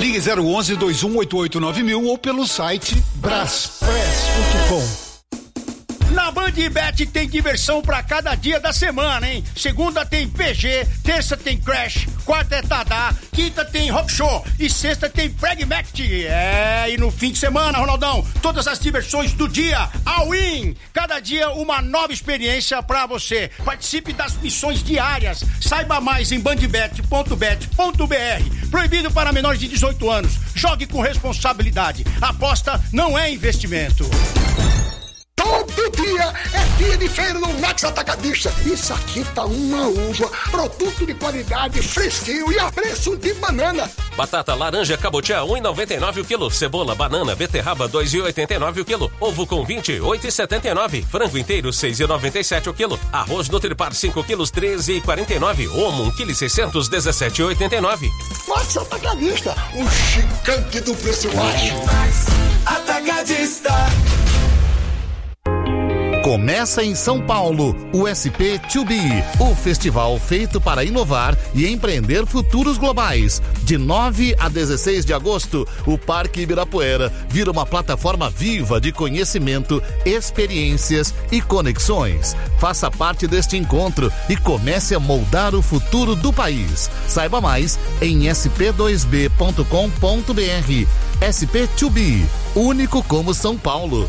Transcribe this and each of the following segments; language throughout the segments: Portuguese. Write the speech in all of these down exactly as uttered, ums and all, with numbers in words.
Ligue zero onze, dois um oito oito nove mil ou pelo site braspress ponto com. Na Bandbet tem diversão pra cada dia da semana, hein? Segunda tem P G, terça tem Crash, quarta é Tadá, quinta tem Rock Show e sexta tem Pragmatic. É, e no fim de semana, Ronaldão, todas as diversões do dia, all in. Cada dia uma nova experiência pra você. Participe das missões diárias. Saiba mais em bandbet ponto bet ponto b r. Proibido para menores de dezoito anos. Jogue com responsabilidade. Aposta não é investimento. Todo dia é dia de feira no Max Atacadista. Isso aqui tá uma uva, produto de qualidade, fresquinho e a preço de banana. Batata laranja cabotiá um e noventa e nove o quilo. Cebola, banana, beterraba dois e oitenta e nove o quilo. Ovo com vinte, oito e setenta e nove. Frango inteiro seis e noventa e sete o quilo. Arroz Nutripar cinco quilos, treze e quarenta e nove. Omo um quilo seiscentos, dezessete e oitenta e nove. Max Atacadista, o gigante do preço baixo. Atacadista. Começa em São Paulo o S P dois B, o festival feito para inovar e empreender futuros globais. De nove a dezesseis de agosto, o Parque Ibirapuera vira uma plataforma viva de conhecimento, experiências e conexões. Faça parte deste encontro e comece a moldar o futuro do país. Saiba mais em s p dois b ponto com ponto b r. S P dois B, único como São Paulo.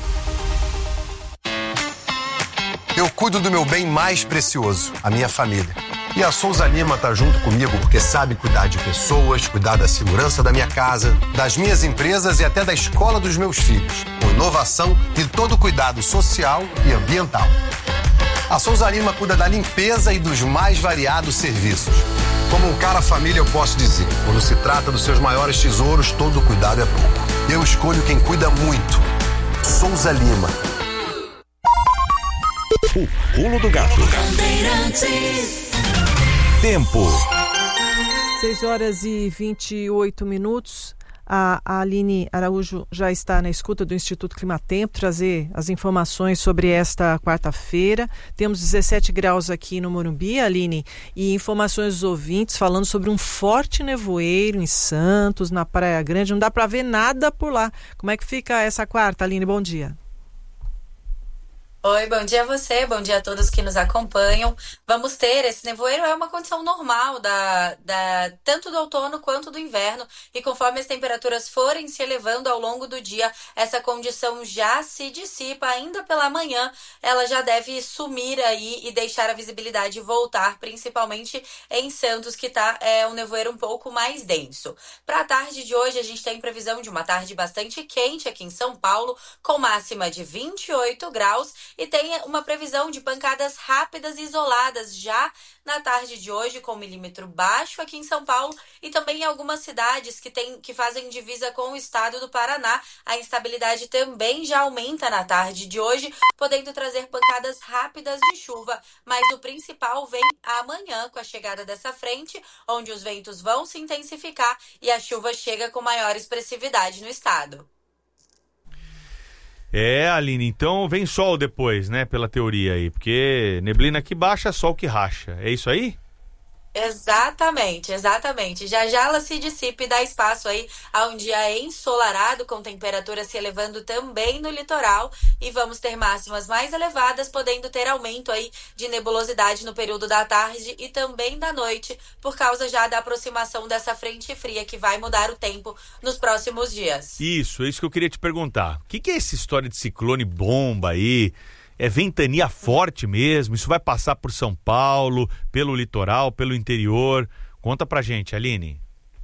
Eu cuido do meu bem mais precioso, a minha família. E a Souza Lima tá junto comigo porque sabe cuidar de pessoas, cuidar da segurança da minha casa, das minhas empresas e até da escola dos meus filhos, com inovação e todo cuidado social e ambiental. A Souza Lima cuida da limpeza e dos mais variados serviços. Como um cara família, eu posso dizer, quando se trata dos seus maiores tesouros, todo cuidado é pouco. Eu escolho quem cuida muito. Souza Lima. O pulo do gato. Tempo. seis horas e vinte e oito minutos. A, a Aline Araújo já está na escuta do Instituto Climatempo, trazer as informações sobre esta quarta-feira. Temos dezessete graus aqui no Morumbi, Aline, e informações dos ouvintes falando sobre um forte nevoeiro em Santos, na Praia Grande. Não dá para ver nada por lá. Como é que fica essa quarta, Aline? Bom dia. Oi, bom dia a você, bom dia a todos que nos acompanham. Vamos ter, esse nevoeiro é uma condição normal da, da, tanto do outono quanto do inverno, e conforme as temperaturas forem se elevando ao longo do dia, essa condição já se dissipa. Ainda pela manhã, ela já deve sumir aí e deixar a visibilidade voltar, principalmente em Santos, que está é, um nevoeiro um pouco mais denso. Para a tarde de hoje, a gente tem previsão de uma tarde bastante quente aqui em São Paulo, com máxima de vinte e oito graus, e tem uma previsão de pancadas rápidas e isoladas já na tarde de hoje, com milímetro baixo aqui em São Paulo e também em algumas cidades que, tem, que fazem divisa com o estado do Paraná. A instabilidade também já aumenta na tarde de hoje, podendo trazer pancadas rápidas de chuva, mas o principal vem amanhã com a chegada dessa frente, onde os ventos vão se intensificar e a chuva chega com maior expressividade no estado. É, Aline, então vem sol depois, né, pela teoria aí, porque neblina que baixa, sol que racha, é isso aí? Exatamente, exatamente. Já já ela se dissipa e dá espaço aí a um dia ensolarado, com temperatura se elevando também no litoral, e vamos ter máximas mais elevadas, podendo ter aumento aí de nebulosidade no período da tarde e também da noite, por causa já da aproximação dessa frente fria que vai mudar o tempo nos próximos dias. Isso, é isso que eu queria te perguntar. O que, que é essa história de ciclone bomba aí? É ventania forte mesmo? Isso vai passar por São Paulo, pelo litoral, pelo interior? Conta pra gente, Aline.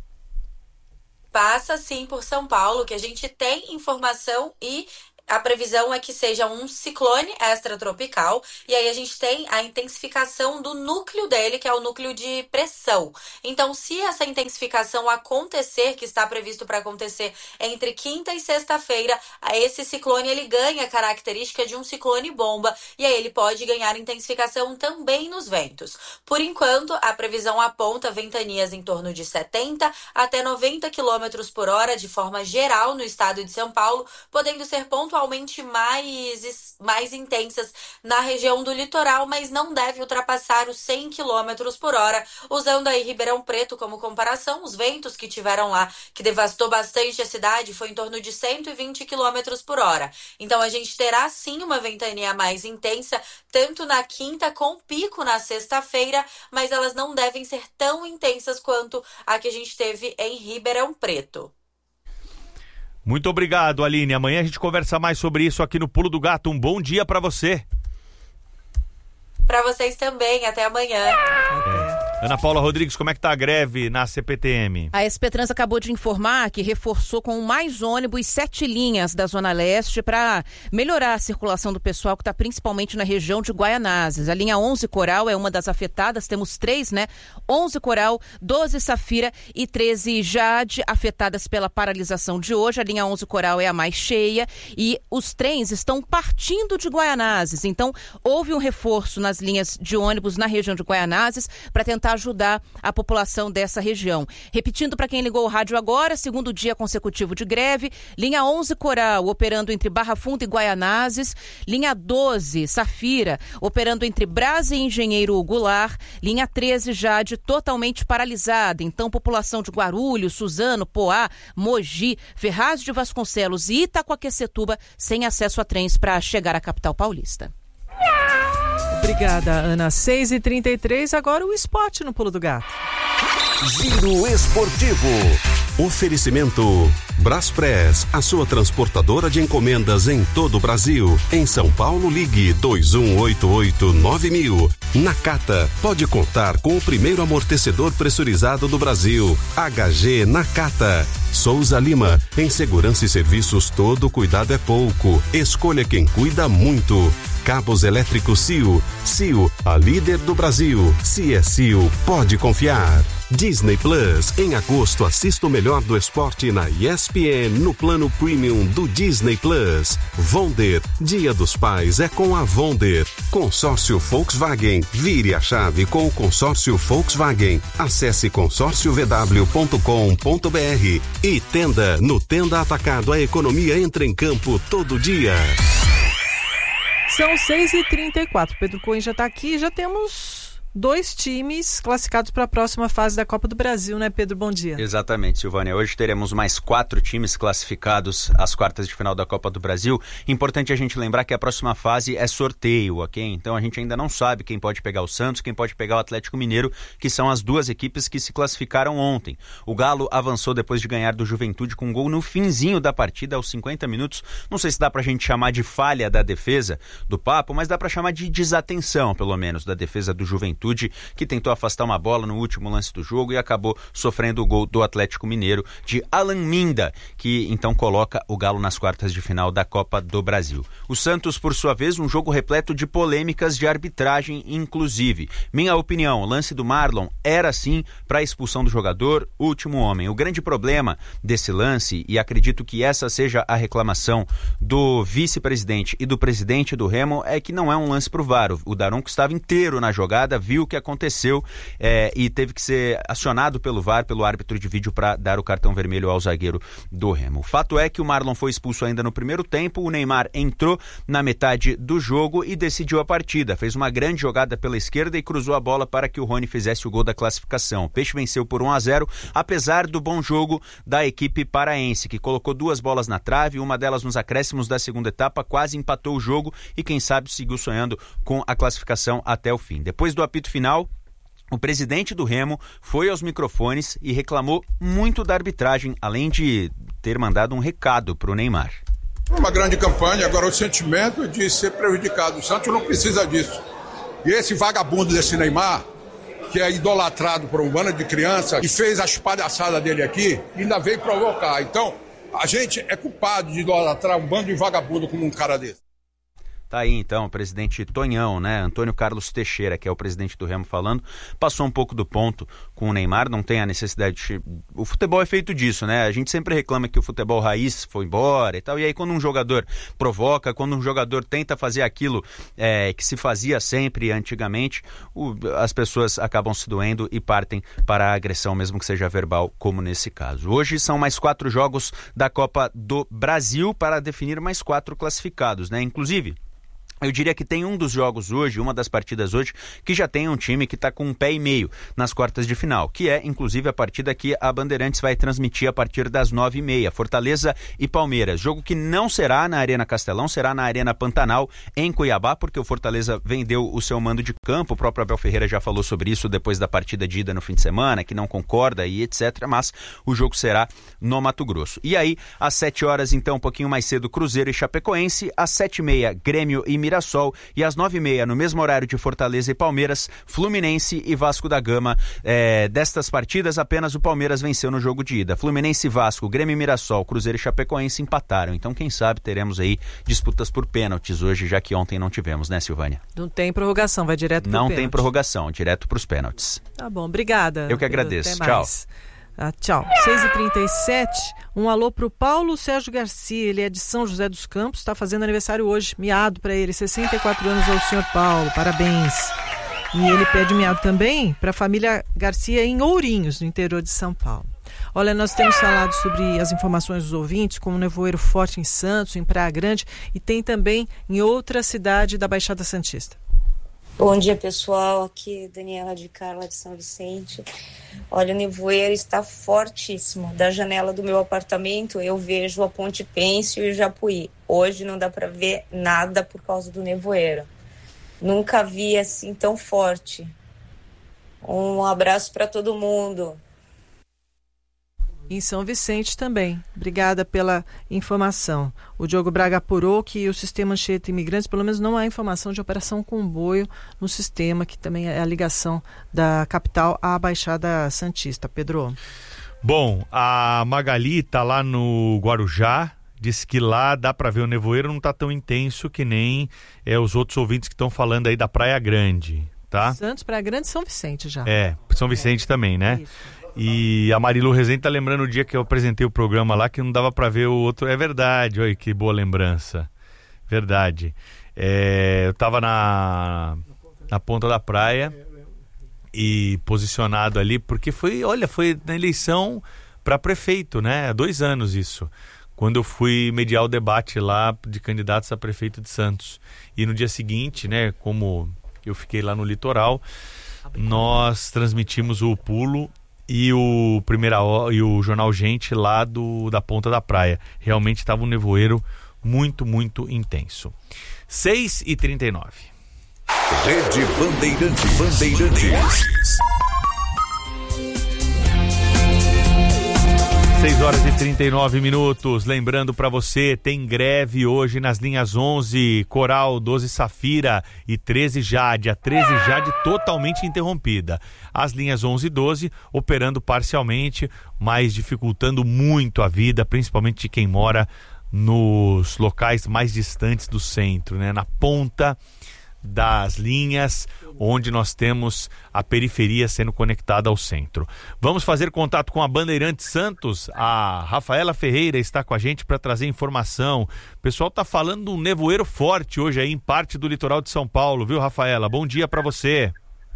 Passa sim por São Paulo, que a gente tem informação, e a previsão é que seja um ciclone extratropical, e aí a gente tem a intensificação do núcleo dele, que é o núcleo de pressão. Então, se essa intensificação acontecer, que está previsto para acontecer entre quinta e sexta-feira, esse ciclone ele ganha a característica de um ciclone bomba, e aí ele pode ganhar intensificação também nos ventos. Por enquanto, a previsão aponta ventanias em torno de setenta até noventa quilômetros por hora de forma geral no estado de São Paulo, podendo ser pontualmente eventualmente mais, mais intensas na região do litoral, mas não deve ultrapassar os cem quilômetros por hora, usando aí Ribeirão Preto como comparação. Os ventos que tiveram lá, que devastou bastante a cidade, foi em torno de cento e vinte quilômetros por hora. Então a gente terá sim uma ventania mais intensa, tanto na quinta com pico na sexta-feira, mas elas não devem ser tão intensas quanto a que a gente teve em Ribeirão Preto. Muito obrigado, Aline. Amanhã a gente conversa mais sobre isso aqui no Pulo do Gato. Um bom dia para você. Para vocês também. Até amanhã. É. Ana Paula Rodrigues, como é que tá a greve na C P T M? A S P Trans acabou de informar que reforçou com mais ônibus sete linhas da Zona Leste para melhorar a circulação do pessoal que está principalmente na região de Guaianazes. A linha onze Coral é uma das afetadas, temos três, né? onze Coral, doze Safira e treze Jade, afetadas pela paralisação de hoje. A linha onze Coral é a mais cheia e os trens estão partindo de Guaianazes. Então, houve um reforço nas linhas de ônibus na região de Guaianazes para tentar ajudar a população dessa região. Repetindo para quem ligou o rádio agora, segundo dia consecutivo de greve, linha onze Coral operando entre Barra Funda e Guaianazes, linha doze Safira operando entre Brás e Engenheiro Goulart, linha treze Jade totalmente paralisada. Então, população de Guarulhos, Suzano, Poá, Mogi, Ferraz de Vasconcelos e Itacoaquecetuba sem acesso a trens para chegar à capital paulista. Obrigada, Ana. seis e trinta e três, agora o esporte no Pulo do Gato. Giro Esportivo. Oferecimento Braspress, a sua transportadora de encomendas em todo o Brasil. Em São Paulo, ligue dois um oito oito nove mil. Nakata, pode contar com o primeiro amortecedor pressurizado do Brasil. H G Nakata. Souza Lima, em segurança e serviços todo cuidado é pouco. Escolha quem cuida muito. Cabos elétricos C I O. C I O, a líder do Brasil. Se é C I O, pode confiar. Disney Plus, em agosto assista o melhor do esporte na E S P N no plano premium do Disney Plus. Vonder, Dia dos Pais é com a Vonder. Consórcio Volkswagen, vire a chave com o consórcio Volkswagen. Acesse consórcio v w ponto com ponto b r. E Tenda, no Tenda Atacado a economia entra em campo todo dia. São seis e trinta e quatro. Pedro Cohen já está aqui, já temos dois times classificados para a próxima fase da Copa do Brasil, né, Pedro? Bom dia. Exatamente, Silvânia. Hoje teremos mais quatro times classificados às quartas de final da Copa do Brasil. Importante a gente lembrar que a próxima fase é sorteio, ok? Então a gente ainda não sabe quem pode pegar o Santos, quem pode pegar o Atlético Mineiro, que são as duas equipes que se classificaram ontem. O Galo avançou depois de ganhar do Juventude com um gol no finzinho da partida, aos cinquenta minutos. Não sei se dá pra gente chamar de falha da defesa do Papo, mas dá pra chamar de desatenção, pelo menos, da defesa do Juventude, que tentou afastar uma bola no último lance do jogo e acabou sofrendo o gol do Atlético Mineiro de Alan Minda, que então coloca o Galo nas quartas de final da Copa do Brasil. O Santos, por sua vez, um jogo repleto de polêmicas de arbitragem, inclusive. Minha opinião, o lance do Marlon era sim para a expulsão do jogador, último homem. O grande problema desse lance, e acredito que essa seja a reclamação do vice-presidente e do presidente do Remo, é que não é um lance pro V A R. O Daronco estava inteiro na jogada, viu o que aconteceu é, e teve que ser acionado pelo V A R, pelo árbitro de vídeo, para dar o cartão vermelho ao zagueiro do Remo. O fato é que o Marlon foi expulso ainda no primeiro tempo, o Neymar entrou na metade do jogo e decidiu a partida. Fez uma grande jogada pela esquerda e cruzou a bola para que o Rony fizesse o gol da classificação. O Peixe venceu por um a zero, apesar do bom jogo da equipe paraense, que colocou duas bolas na trave, uma delas nos acréscimos da segunda etapa, quase empatou o jogo e quem sabe seguiu sonhando com a classificação até o fim. Depois do apito final, o presidente do Remo foi aos microfones e reclamou muito da arbitragem, além de ter mandado um recado para o Neymar. Uma grande campanha, agora o sentimento de ser prejudicado. O Santos não precisa disso. E esse vagabundo desse Neymar, que é idolatrado por um bando de crianças e fez as palhaçadas dele aqui, ainda veio provocar. Então, a gente é culpado de idolatrar um bando de vagabundo como um cara desse. Tá aí então o presidente Tonhão, né? Antônio Carlos Teixeira, que é o presidente do Remo falando, passou um pouco do ponto com o Neymar, não tem a necessidade de... O futebol é feito disso, né? A gente sempre reclama que o futebol raiz foi embora e tal, e aí quando um jogador provoca, quando um jogador tenta fazer aquilo é, que se fazia sempre antigamente, o, as pessoas acabam se doendo e partem para a agressão, mesmo que seja verbal, como nesse caso. Hoje são mais quatro jogos da Copa do Brasil para definir mais quatro classificados, né? Inclusive, eu diria que tem um dos jogos hoje, uma das partidas hoje, que já tem um time que está com um pé e meio nas quartas de final, que é, inclusive, a partida que a Bandeirantes vai transmitir a partir das nove e meia, Fortaleza e Palmeiras. Jogo que não será na Arena Castelão, será na Arena Pantanal, em Cuiabá, porque o Fortaleza vendeu o seu mando de campo, o próprio Abel Ferreira já falou sobre isso depois da partida de ida no fim de semana, que não concorda e etcétera, mas o jogo será no Mato Grosso. E aí, às sete horas, então, um pouquinho mais cedo, Cruzeiro e Chapecoense, às sete e meia, Grêmio e Mirassol, Mirassol, e às nove e meia, no mesmo horário de Fortaleza e Palmeiras, Fluminense e Vasco da Gama. É, destas partidas, apenas o Palmeiras venceu no jogo de ida. Fluminense e Vasco, Grêmio e Mirassol, Cruzeiro e Chapecoense empataram. Então, quem sabe, teremos aí disputas por pênaltis hoje, já que ontem não tivemos, né, Silvânia? Não tem prorrogação, vai direto pro Não pênalti. tem prorrogação, direto para os pênaltis. Tá bom, obrigada. Eu que agradeço. Até Tchau. mais. Ah, tchau. seis e trinta e sete, um alô pro Paulo Sérgio Garcia, ele é de São José dos Campos, está fazendo aniversário hoje, miado para ele, sessenta e quatro anos ao senhor Paulo, parabéns. E ele pede miado também para a família Garcia em Ourinhos, no interior de São Paulo. Olha, nós temos falado sobre as informações dos ouvintes, como nevoeiro forte em Santos, em Praia Grande, e tem também em outra cidade da Baixada Santista. Bom dia, pessoal, aqui é Daniela de Carla de São Vicente. Olha, o nevoeiro está fortíssimo. Da janela do meu apartamento eu vejo a Ponte Pêncio e o Japuí. Hoje não dá para ver nada por causa do nevoeiro. Nunca vi assim tão forte. Um abraço para todo mundo. Em São Vicente também. Obrigada pela informação. O Diogo Braga apurou que o sistema Anchieta Imigrantes, pelo menos não há informação de operação comboio no sistema, que também é a ligação da capital à Baixada Santista. Pedro. Bom, a Magali está lá no Guarujá, disse que lá dá para ver o nevoeiro, não está tão intenso que nem é, os outros ouvintes que estão falando aí da Praia Grande, tá? Santos, Praia Grande e São Vicente já. É, São Vicente é. também, né? Isso. E a Marilu Rezende tá lembrando o dia que eu apresentei o programa lá, que não dava para ver o outro. É verdade, olha que boa lembrança. Verdade. É, eu tava na, na ponta da praia e posicionado ali, porque foi, olha, foi na eleição para prefeito, né? Há dois anos isso. Quando eu fui mediar o debate lá de candidatos a prefeito de Santos. E no dia seguinte, né, como eu fiquei lá no litoral, nós transmitimos o pulo e o Primeira Hora, e o Jornal Gente lá do, da ponta da praia. Realmente estava um nevoeiro muito, muito intenso. seis e trinta e nove. Rede Bandeirantes. Bandeirantes. seis horas e trinta e nove minutos. Lembrando para você, tem greve hoje nas linhas onze, Coral, doze Safira e treze Jade. A treze Jade totalmente interrompida. As linhas onze e doze operando parcialmente, mas dificultando muito a vida, principalmente de quem mora nos locais mais distantes do centro, né? Na ponta das linhas onde nós temos a periferia sendo conectada ao centro. Vamos fazer contato com a Bandeirantes Santos. A Rafaela Ferreira está com a gente para trazer informação. O pessoal está falando de um nevoeiro forte hoje aí em parte do litoral de São Paulo, viu, Rafaela? Bom dia para você.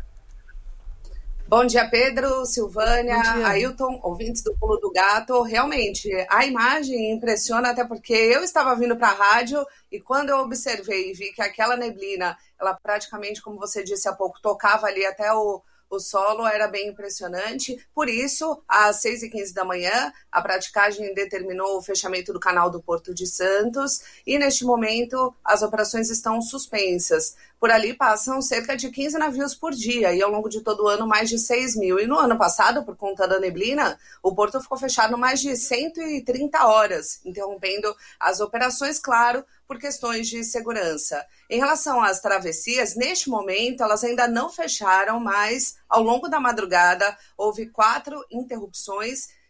Bom dia, Pedro, Silvânia, Ailton, ouvintes do Pulo do Gato. Realmente, a imagem impressiona, até porque eu estava vindo para a rádio e quando eu observei e vi que aquela neblina, ela praticamente, como você disse há pouco, tocava ali até o, o solo, era bem impressionante. Por isso, às seis e quinze da manhã, a praticagem determinou o fechamento do canal do Porto de Santos e, neste momento, as operações estão suspensas. Por ali passam cerca de quinze navios por dia e, ao longo de todo o ano, mais de seis mil. E no ano passado, por conta da neblina, o porto ficou fechado mais de cento e trinta horas, interrompendo as operações, claro, por questões de segurança. Em relação às travessias, neste momento, elas ainda não fecharam, mas, ao longo da madrugada, houve quatro interrupções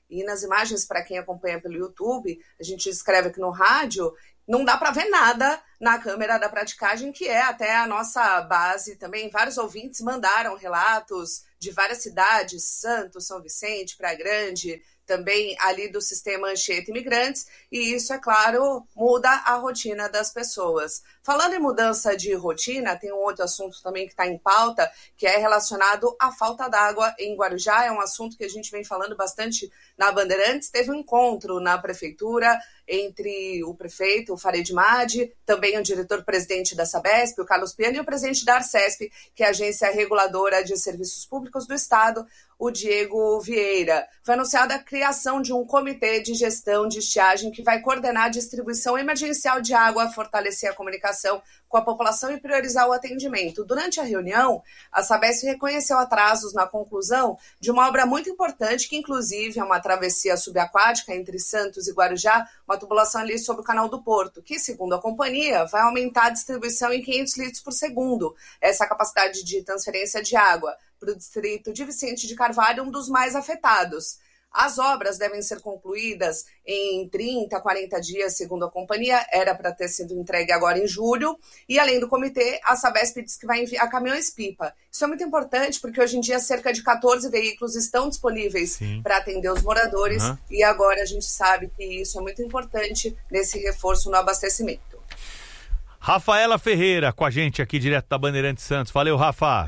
E nas imagens, para quem acompanha pelo YouTube, a gente escreve aqui no rádio, não dá para ver nada na câmera da praticagem, que é até a nossa base também. Vários ouvintes mandaram relatos de várias cidades, Santos, São Vicente, Praia Grande, também ali do sistema Anchieta Imigrantes, e isso, é claro, muda a rotina das pessoas. Falando em mudança de rotina, tem um outro assunto também que está em pauta, que é relacionado à falta d'água em Guarujá. É um assunto que a gente vem falando bastante na Bandeirantes. Teve um encontro na prefeitura entre o prefeito, o Farid Madi, também o diretor-presidente da Sabesp, o Carlos Piano, e o presidente da Arcesp, que é a Agência Reguladora de Serviços Públicos do Estado, o Diego Vieira. Foi anunciada a criação de um comitê de gestão de estiagem que vai coordenar a distribuição emergencial de água, fortalecer a comunicação com a população e priorizar o atendimento. Durante a reunião, a Sabesp reconheceu atrasos na conclusão de uma obra muito importante, que inclusive é uma travessia subaquática entre Santos e Guarujá, uma tubulação ali sobre o Canal do Porto, que, segundo a companhia, vai aumentar a distribuição em quinhentos litros por segundo, essa capacidade de transferência de água para o distrito de Vicente de Carvalho, um dos mais afetados. As obras devem ser concluídas em trinta, quarenta dias, segundo a companhia. Era para ter sido entregue agora em julho. E, além do comitê, a Sabesp diz que vai enviar caminhões-pipa. Isso é muito importante, porque hoje em dia cerca de catorze veículos estão disponíveis para atender os moradores. Uhum. E agora a gente sabe que isso é muito importante nesse reforço no abastecimento. Rafaela Ferreira com a gente aqui direto da Bandeirantes Santos. Valeu, Rafa.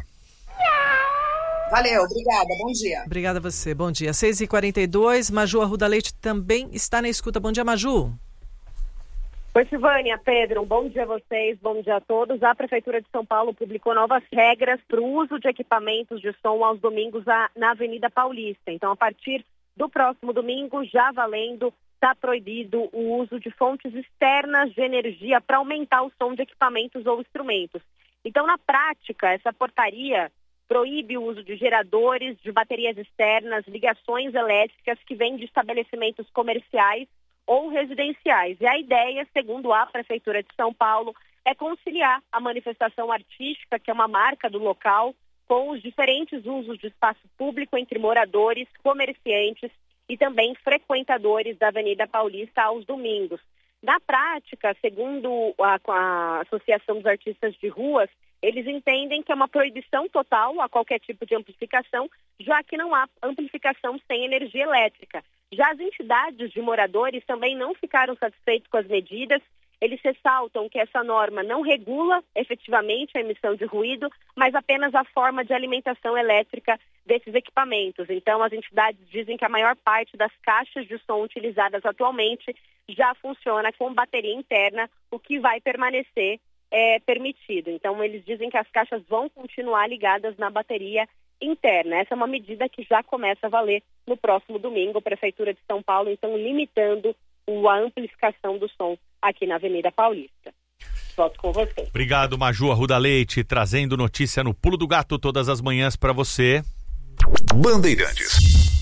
Valeu, obrigada, bom dia. Obrigada a você, bom dia. seis e quarenta e dois, Maju Arruda Leite também está na escuta. Bom dia, Maju. Oi, Silvânia, Pedro, um bom dia a vocês, bom dia a todos. A Prefeitura de São Paulo publicou novas regras para o uso de equipamentos de som aos domingos na Avenida Paulista. Então, a partir do próximo domingo, já valendo, está proibido o uso de fontes externas de energia para aumentar o som de equipamentos ou instrumentos. Então, na prática, essa portaria proíbe o uso de geradores, de baterias externas, ligações elétricas que vêm de estabelecimentos comerciais ou residenciais. E a ideia, segundo a Prefeitura de São Paulo, é conciliar a manifestação artística, que é uma marca do local, com os diferentes usos de espaço público entre moradores, comerciantes e também frequentadores da Avenida Paulista aos domingos. Na prática, segundo a, a Associação dos Artistas de Ruas, eles entendem que é uma proibição total a qualquer tipo de amplificação, já que não há amplificação sem energia elétrica. Já as entidades de moradores também não ficaram satisfeitos com as medidas. Eles ressaltam que essa norma não regula efetivamente a emissão de ruído, mas apenas a forma de alimentação elétrica desses equipamentos. Então, as entidades dizem que a maior parte das caixas de som utilizadas atualmente já funciona com bateria interna, o que vai permanecer é permitido. Então, eles dizem que as caixas vão continuar ligadas na bateria interna. Essa é uma medida que já começa a valer no próximo domingo. A Prefeitura de São Paulo, então, limitando a amplificação do som aqui na Avenida Paulista. Volto com você. Obrigado, Maju Arruda Leite, trazendo notícia no Pulo do Gato todas as manhãs para você. Bandeirantes.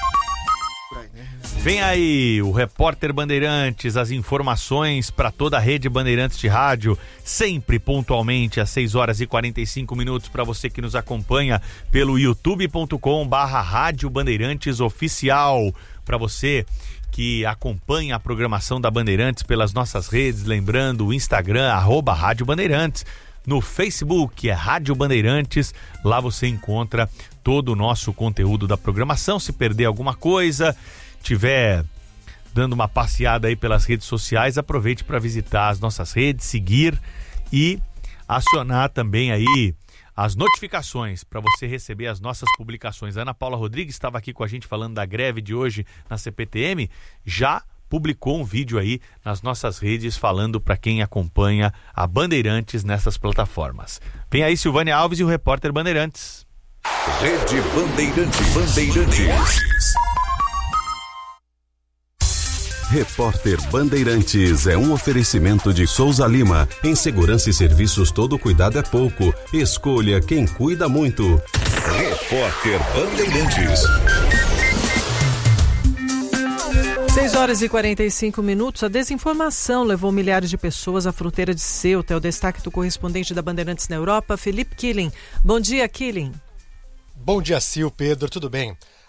Vem aí o repórter Bandeirantes, as informações para toda a rede Bandeirantes de rádio, sempre pontualmente às seis horas e quarenta e cinco minutos, para você que nos acompanha pelo youtube ponto com barra Rádio Bandeirantes Oficial, para você que acompanha a programação da Bandeirantes pelas nossas redes, lembrando o Instagram, arroba Rádio Bandeirantes, no Facebook é Rádio Bandeirantes, lá você encontra todo o nosso conteúdo da programação. Se perder alguma coisa, tiver dando uma passeada aí pelas redes sociais, aproveite para visitar as nossas redes, seguir e acionar também aí as notificações para você receber as nossas publicações. A Ana Paula Rodrigues estava aqui com a gente falando da greve de hoje na C P T M, já publicou um vídeo aí nas nossas redes falando para quem acompanha a Bandeirantes nessas plataformas. Vem aí Silvânia Alves e o repórter Bandeirantes. Rede Bandeirantes. Bandeirantes. Repórter Bandeirantes é um oferecimento de Souza Lima. Em segurança e serviços, todo cuidado é pouco. Escolha quem cuida muito. Repórter Bandeirantes. seis horas e quarenta e cinco minutos. A desinformação levou milhares de pessoas à fronteira de Ceuta. É o destaque do correspondente da Bandeirantes na Europa, Felipe Killing. Bom dia, Killing. Bom dia, Sil, Pedro, tudo bem?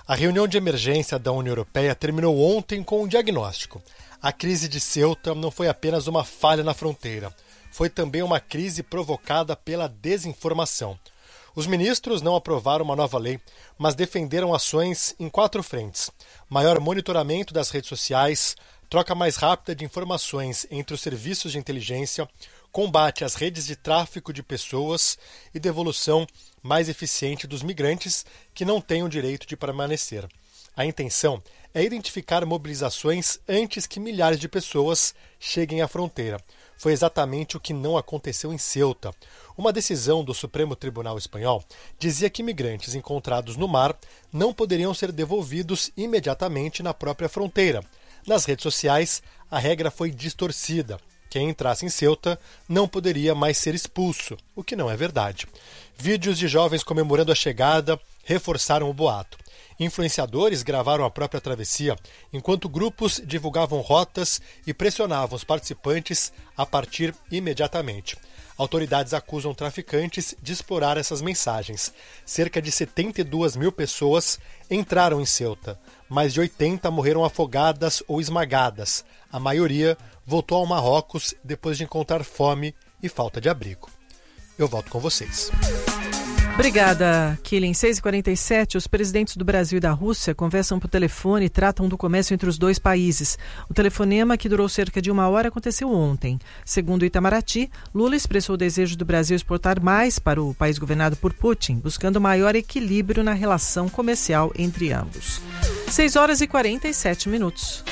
A reunião de emergência da União Europeia terminou ontem com um diagnóstico. A crise de Ceuta não foi apenas uma falha na fronteira, foi também uma crise provocada pela desinformação. Os ministros não aprovaram uma nova lei, mas defenderam ações em quatro frentes: maior monitoramento das redes sociais, troca mais rápida de informações entre os serviços de inteligência, combate às redes de tráfico de pessoas e devolução mais eficiente dos migrantes que não têm o direito de permanecer. A intenção é identificar mobilizações antes que milhares de pessoas cheguem à fronteira. Foi exatamente o que não aconteceu em Ceuta. Uma decisão do Supremo Tribunal Espanhol dizia que migrantes encontrados no mar não poderiam ser devolvidos imediatamente na própria fronteira. Nas redes sociais, a regra foi distorcida. Quem entrasse em Ceuta não poderia mais ser expulso, o que não é verdade. Vídeos de jovens comemorando a chegada reforçaram o boato. Influenciadores gravaram a própria travessia, enquanto grupos divulgavam rotas e pressionavam os participantes a partir imediatamente. Autoridades acusam traficantes de explorar essas mensagens. Cerca de setenta e duas mil pessoas entraram em Ceuta. Mais de oitenta morreram afogadas ou esmagadas. A maioria voltou ao Marrocos depois de encontrar fome e falta de abrigo. Eu volto com vocês. Obrigada, Killing. seis e quarenta e sete, os presidentes do Brasil e da Rússia conversam por telefone e tratam do comércio entre os dois países. O telefonema, que durou cerca de uma hora, aconteceu ontem. Segundo Itamaraty, Lula expressou o desejo do Brasil exportar mais para o país governado por Putin, buscando maior equilíbrio na relação comercial entre ambos. seis horas e quarenta e sete minutos.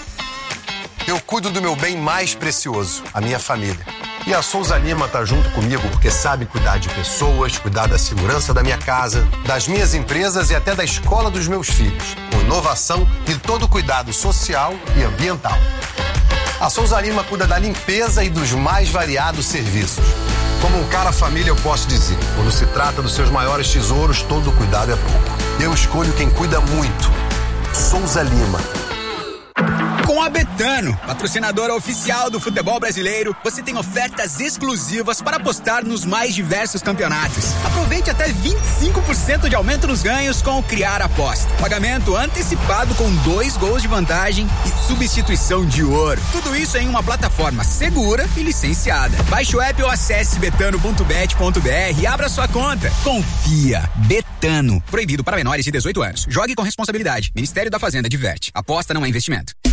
Eu cuido do meu bem mais precioso, a minha família. E a Souza Lima tá junto comigo porque sabe cuidar de pessoas, cuidar da segurança da minha casa, das minhas empresas e até da escola dos meus filhos, com inovação e todo o cuidado social e ambiental. A Souza Lima cuida da limpeza e dos mais variados serviços. Como um cara família, eu posso dizer, quando se trata dos seus maiores tesouros, todo cuidado é pouco. Eu escolho quem cuida muito. Souza Lima. Com a Betano, patrocinadora oficial do futebol brasileiro, você tem ofertas exclusivas para apostar nos mais diversos campeonatos. Aproveite até vinte e cinco por cento de aumento nos ganhos com o Criar Aposta. Pagamento antecipado com dois gols de vantagem e substituição de ouro. Tudo isso em uma plataforma segura e licenciada. Baixe o app ou acesse betano ponto bet ponto br e abra sua conta. Confia. Betano. Proibido para menores de dezoito anos. Jogue com responsabilidade. Ministério da Fazenda diverte. Aposta não é investimento.